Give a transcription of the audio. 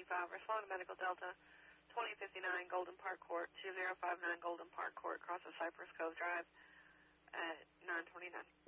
respond to Medical Delta 2059 Golden Park Court, 2059 Golden Park Court, across the Cypress Cove Drive at 9:29.